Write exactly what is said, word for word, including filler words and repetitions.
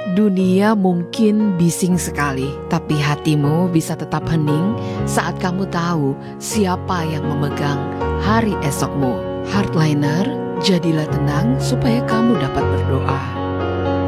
Dunia mungkin bising sekali, tapi hatimu bisa tetap hening saat kamu tahu siapa yang memegang hari esokmu. Hardliner, jadilah tenang supaya kamu dapat berdoa.